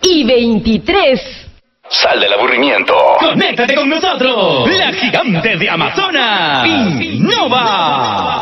y 23. Sal del aburrimiento. ¡Conéctate con nosotros! ¡La gigante de Amazonas! ¡Innova!